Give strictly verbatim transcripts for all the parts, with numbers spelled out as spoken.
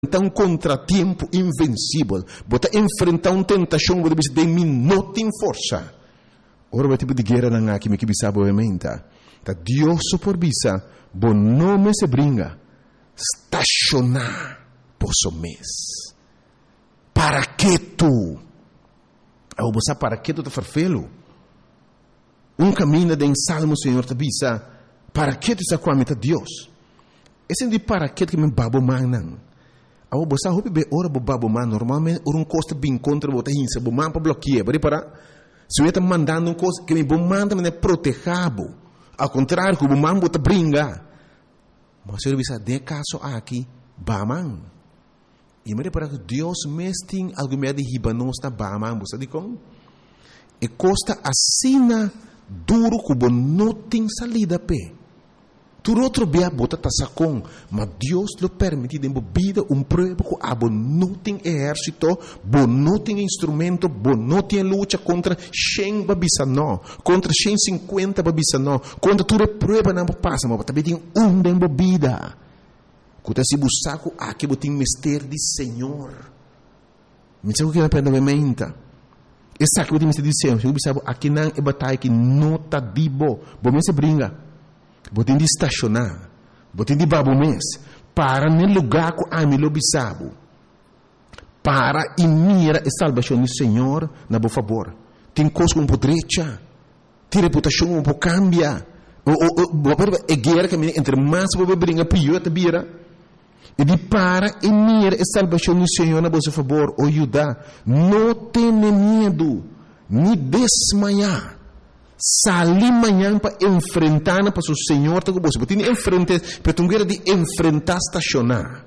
um contratempo invencível, bota enfrentar uma tentação, bota bisa de não tem força. Ora vai tipo de guerra na aqui me que bisa obviamente. Tá Deus por bisa, bom nome se brinca, estacionar posso mês. Para que tu? Ao você para que tu te farfelo? Um caminho de salmo, Senhor, te bisa, para que tu está com a meta Deus? Esse é de para que que me babo manang. Ao você hope be ora bo babo man normalmente um costa bem contra bota hinsa bo man para bloquear, bari para se eu está mandando um coisa que me bo man também protejabo. Ao contrário, que o man bota brinca. Mas eu bisa de caso aqui, baman. E me para que Deus mesting algo me de hibanos na baman, você diz como? E costa assina duro que não tem salida pe. Tu outro bia bota tasakong, mas Deus lo permite de vida um prova que abo não tem exército, bo não tem instrumento, bo não tem luta contra cem babisa não, contra cento e cinquenta babisa não, contra tu prova não passa, mas também tem um de vida. Kuta si busaku aqui botin mistério de Senhor. Me sabe o que é para a mente? Essa que botin mistério de Senhor, eu sabe aqui não é batalha que não tá dibo, bom me se brinca. Botin de estacionar, botin de babo mês, para no lugar que a mim lo bisabo, para e mira a salvação do Senhor na bo favor. Tem coisa um pouco direita, tem reputação um pouco cambia, o o o é guerra que entre mais bobo brinca pior te bira. E de para e mira a salvação do Senhor na bo favor, o Judá, não tenha medo, nem desmaiar. Salir manhã para enfrentar para o Senhor, tá com você. Tem enfrentar, para tu guerra de enfrentar estacionar.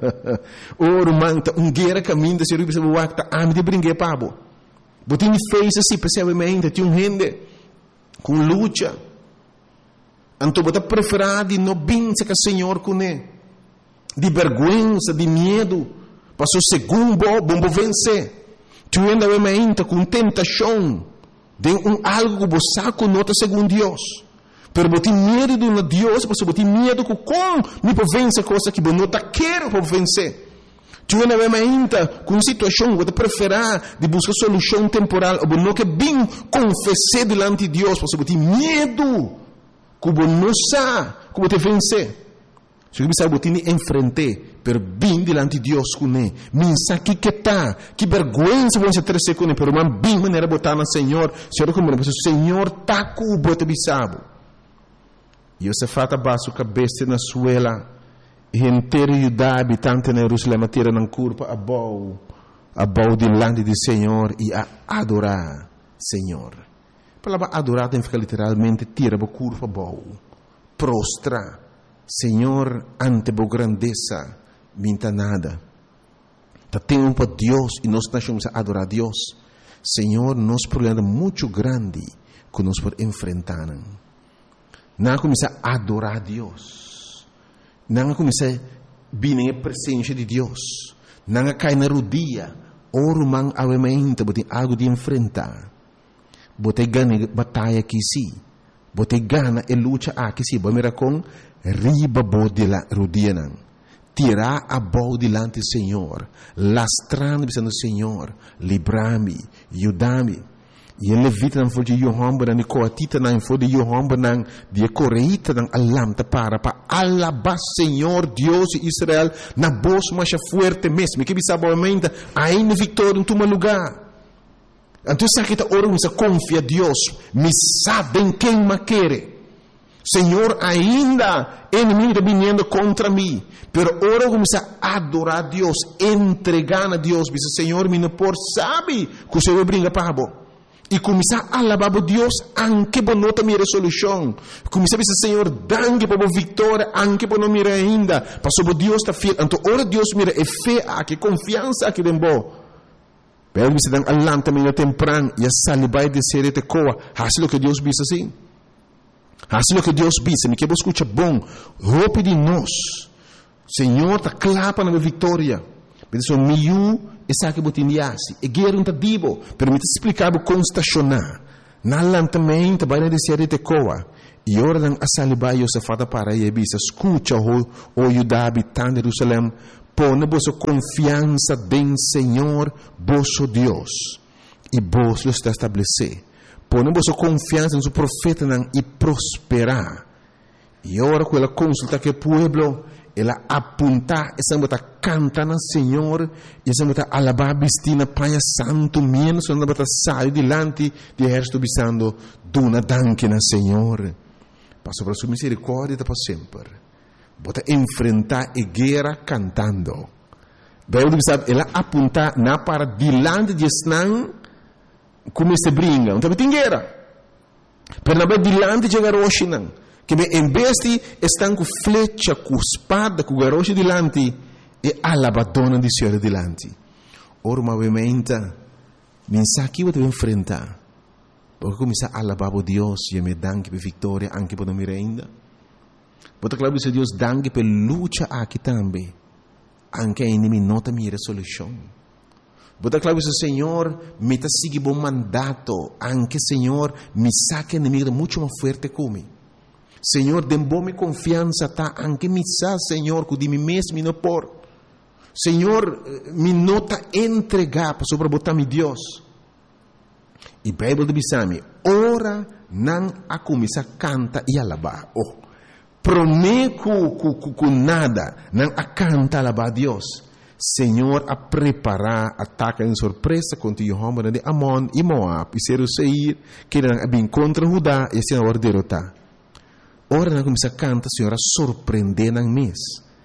Oro manta um guerra caminho de ser o seu acta, ah me de brinque pabo. Botin fez assim, percebamente, tem um rende com luta. Então bota preferado de não bença que o Senhor com ele, de vergonha, de medo, para o segundo bom vencer. Tu ainda obviamente com tentação. De um algo que você conota segundo Deus. Pero você tem medo de um Deus, você tem medo que como me pode vencer coisa que você não quer para vencer. Tu não é ainda com situação que você prefere de buscar solução temporal ou não que bem confessar diante de Deus, você tem medo que você não sabe que você vencer. Se você sabe que você enfrentar, pero bem diante de Deus com ele. Minsa que que tá, que vergonha você ter com ele, pero man bem maneira botar no Senhor, Senhor como o Senhor tá com o bote bisabo. E você fata baixo cabeça na suela, e inteiro Judá habitante na Jerusalém tira na curva a bau, a bau diante do Senhor e a adorar Senhor. A palavra adorar tem que ficar literalmente tira a curva a bau, prostra. Senhor, ante a grandeza, minta nada. Tá tempo para Deus e nós estamos a adorar a Deus. Senhor, nosso problema é muito grande que nós podemos enfrentar. Não começar a adorar a Deus. Não começar a vir na presença de Deus. Não cair na rodilha. Oro man avamente, botem algo de enfrentar. Botem ganha batalha aqui sim. Botem gana e luta aqui sim. Vamos ver com riba bo de la rodina. Tirar a boa delante do Senhor, lastrando dizendo Senhor, livra-me, ajuda-me. E ele levita não foi de Johan, não coatita não foi de Johan, não de correita não alamta para para alabar Senhor Deus de Israel na voz mais forte mesmo. Que sabe obviamente ainda vitória em tu lugar. Então sabe que ora você confia Deus, me sabem quem me quer. Senhor, ainda inimigo está vindo contra mim, pero ora começa a adorar a Deus, entregar a Deus, diz Senhor, me não por sabe que o Senhor brinca para bo. E começar a alabar a Deus, anche por não ter minha resolução. Começar a dizer Senhor, danke por a vitória, anche por não mirar ainda, para sobre Deus está fiel. Então ora Deus mira é fé, que confiança aqui dentro. Pero você dá alam também temprano e a salibai de ser te coa, assim o que Deus diz assim. Assim o que Deus diz, me que você escuta bom, roupa de nós. Senhor, está clapa na minha vitória. Mas o meu, essa que você indiasse, é guerra um tadibo, permite explicar o como estacionar. Na lantamento, vai na descer de coa. E ora dan a salibai, eu se fata para aí, bisa, escuta o, o Judá habitante de Jerusalém, pone vossa confiança em Senhor, vosso Deus, e vos lo está estabelecer. Pone vossa confiança em seu profeta e prosperar. E agora, com ela consulta que o povo, ela apunta, essa bota canta no Senhor, e essa bota alabar bistina Pai Santo, menos essa bota sai delante de exército bisando, duna danke no Senhor. Passo para sua misericórdia para sempre. Bota enfrentar a guerra cantando. Bíblia sabe, ela apunta na para delante de Snan, como se brinca, não tem guerra. Pero na delante de Garoshinan, que em vez de estar com flecha, com espada, com garoche delante, e alabadona de Senhor delante. Ora, obviamente, mensagem que você vai enfrentar. Porque começar a alabar a Deus e me danke per vitória anche per mi renda. Porque claro que Deus danke per luta aqui também. Anche a inimigo nota minha solução. Porque claro que o Senhor me está seguindo bom mandato. Anche Senhor me saca inimigo muito mais forte como. Senhor, dê-me confiança, tá? Anche me sa, Senhor, que de mim mesmo não por. Senhor, me nota entregar sobre botar mi Deus. E a Bíblia diz assim, ora não a começar a cantar e alabar. Oh, prometo com nada, não a cantar e alabar a Deus. Senhor, a preparar ataque em surpresa contra o homem de Amon e Moab, e ser o Seir, que não é contra Judá, e assim agora derrotar. Ora não começar a cantar, Senhor, a surpreender na mês.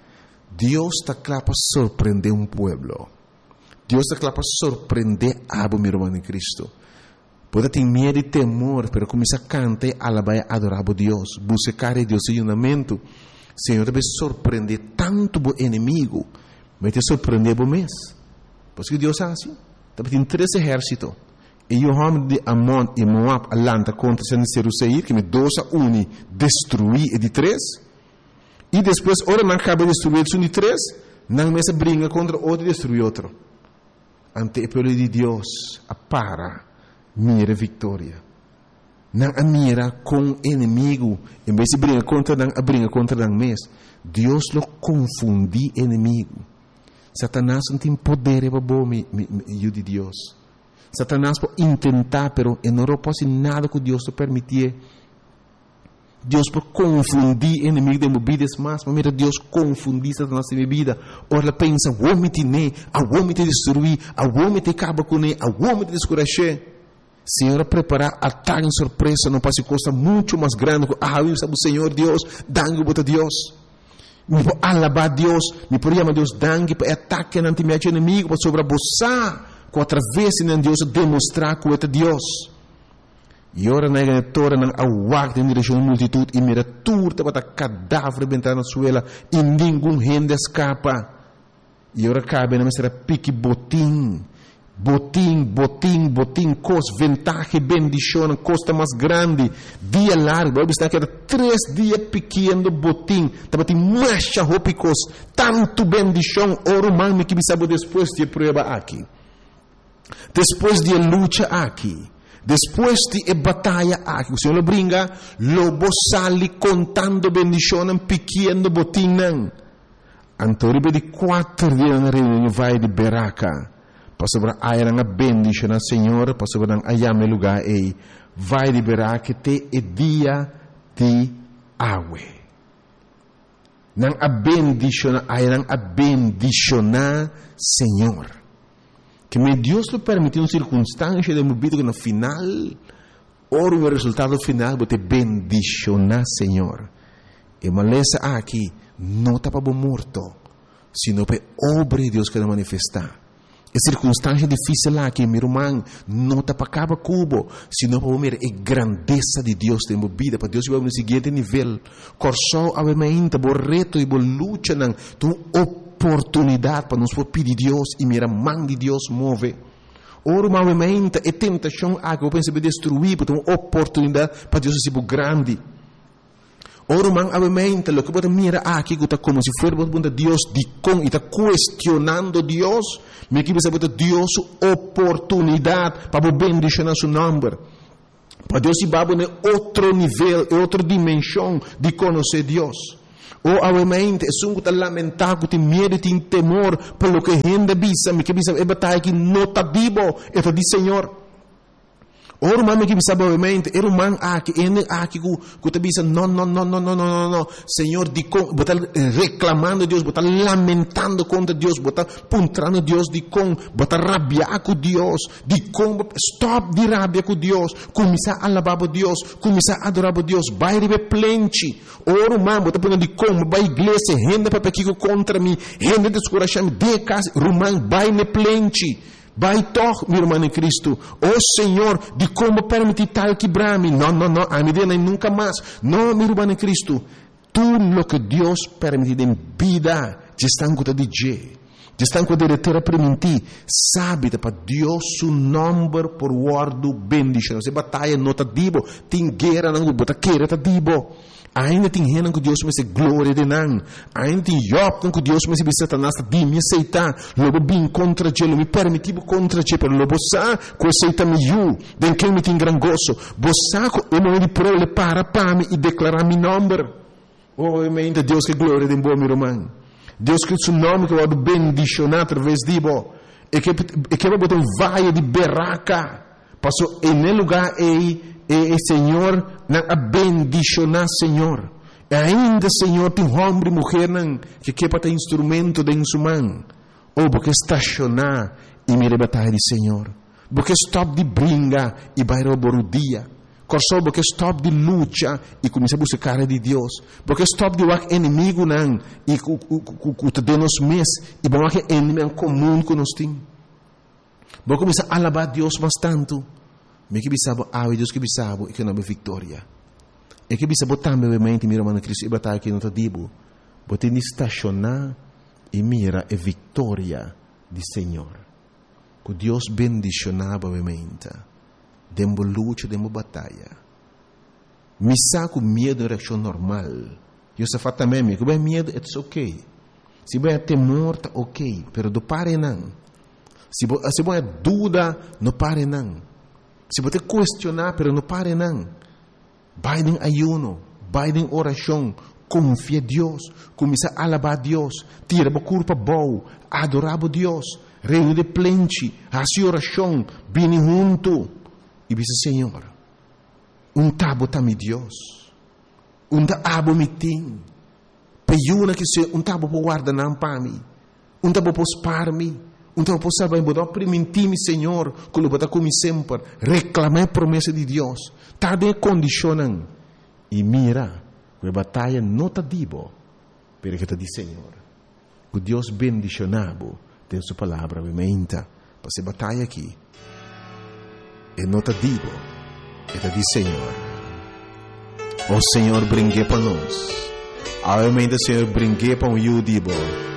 Deus está claro para surpreender um povo. Deus está claro para surpreender a meu irmão em Cristo. Pode ter medo e temor, pero começa a cantar e alabar e adorar a Deus. Buscar a Deus em unamento. Senhor, deve surpreender tanto o inimigo, vai te surpreender o mês. Porque Deus é assim. Tem três exércitos. E o homem de Amon e Moab alanta contra o Seir, que me dois a um destruir e de três. E depois, ora não acaba de destruir um de três, não começa a brigar contra outro e destruir outro. Ante o povo de Deus, a para. Mira vitória. Não a mira com inimigo. Em vez de brigar contra não, a briga contra não mesmo. Deus lo confundi inimigo. Satanás não tem poder para bom me de Deus. Satanás pode tentar, pero não pode nada que Deus te permitir. Deus pode confundir inimigo de movidas mais, mas mira Deus confundir Satanás de vida. Ora ela pensa, o homem te ne, o homem te destruir, o homem te acaba com ele, o homem te descuracher. Senhor, preparar ataque em surpresa, não passa coisa muito mais grande. Ah, eu sabe o Senhor Deus, dangue para Deus. Me vou alabar Deus, me por chamar Deus dangue para ataque não te mete inimigo, para sobreposar, com através de Deus demonstrar que é Deus. E ora na igreja não aguarda em direção à multitud e mira turta para cadáver bentar na suela e nenhum rende escapa. E ora cabe na mestra pique botim. Botim, botim, botim, cos, ventaja, bendição, costa mais grande, dia largo, vai estar que era três dias pequeno botim, estava tem mais roupas, tanto bendição, oro mami que me sabe depois de prova aqui, depois de luta aqui, depois de batalha aqui, o Senhor lo brinca, lobo sali contando bendição, pequeno botim, não, antoribe de quatro dias na reunião vai de Beraca. Pastor ai nga bendition na Senhor, pastor nang ayame lugar e vai liberar que te e dia de awe. Nang a bendition ai nang a bendicionar Senhor. Que me Deus lo permitiu uma circunstância de movimento que no final, ora o resultado final bote bendicionar Senhor. E malesa aqui não está para morto, sino para obra de Deus que vai manifestar. É circunstância difícil lá que meu irmão não está para acabar cubo, senão para ver a grandeza de Deus em vida, para Deus vai no seguinte nível. Corso obviamente o reto e a luta não, tu oportunidade para nos pedir Deus e mira mão de Deus move. Ora obviamente a tentação a que eu penso destruir, porque uma oportunidade para Deus ser grande. Ora, man, obviamente, lo que você mira aqui, está como se fosse para Deus, de com, e está questionando Deus, me que você bota Deus oportunidade para bendicionar seu nome. Para Deus ir para outro nível, outra dimensão de conhecer Deus. O obviamente, é um que lamentar, que tem medo, tem temor, pelo que ainda bisa, me que bisa, é batalha que não está vivo, é do Senhor. Ora, o mano que bisa, obviamente, era um man aqui, ele aqui, que te bisa, não, não, não, não, não, não, não, Senhor, de com, botar reclamando Deus, botar lamentando contra Deus, botar puntrando Deus, de com, botar rabiar com Deus, de com, stop de rabia com Deus, começar a alabar Deus, começar a adorar Deus, vai receber plente. Ora, o mano, botar punando de com, vai à igreja, renda para pequeno contra mim, renda de escurachar, de casa, romano, vai ne plente. Vai toch, meu irmão em Cristo. Oh Senhor, de como permitir tal quebrar-me? Não, não, não, a medida nunca mais. Não, meu irmão em Cristo. Tudo o que Deus permite em vida, já estão com o D J. Já estão com o diretor a permitir. Sabe, para Deus, o nome por guardo bendição. Se batalha não está dibo, tem guerra não bota queira está dibo. Ainda tem gente que Deus me se glória de não. Ainda tem Job que Deus me se bisa Satanás de me aceitar. Logo bem contra ele, me permitiu contra ele, pero logo sa que aceita me you, den quem me tem gran gozo. Bosa ko o momento de prole para para me e declarar meu nome. Obviamente Deus que glória de bom meu irmão. Deus que o nome que vai bendicionar através de bo. E que e que vai botar um vaia de berraca. Passou em lugar e E, e Senhor, na a bendicionar, Senhor. E ainda, Senhor, tem homem e mulher não, que quer para instrumento de sua mão. Ou porque estacionar e me rebatar de Senhor. Porque stop de brinca e vai roubar o dia. Corso porque stop de luta e começa a buscar de Deus. Porque stop de wak inimigo não e que te dê nos mês e bom que inimigo comum que nós temos. Porque começa a alabar Deus mais tanto. Me que bisabo, ah, Deus que bisabo, e que não é vitória. E que bisabo também, obviamente, meu irmão Cristo, e batalha que não está dibo. Bote de estacionar e mira a vitória do Senhor. Que Deus bendicionava, obviamente. Dembo luta, dembo batalha. Me saco medo, reação normal. Eu só faço também, que bem medo, é ok. Se bem temor, tá ok. Pero do pare não. Se bem dúvida, não pare não. Se você questionar, pero não pare não. Vai em ayuno, vai em oração, confia em Deus, começa a alabar a Deus, tira a culpa boa, adorar a Deus, reino de plente, a sua oração, vem junto. E diz, Senhor, um tabo tá me Deus, um tabo me tem, peiuna que se um tabo por guardar não para mim, um tabo por spar me. Então, posso saber, vou permitir-me, Senhor, que eu vou como sempre, reclamar a promessa de Deus. Está de condicionando. E mira, a batalha não está dibo, pero que está de Senhor. Que Deus bendicionado tem sua palavra, obviamente, para essa batalha aqui. E não está dibo, está de Senhor. O Senhor brinque para nós. Obviamente, o Senhor brinque para o eu dibo.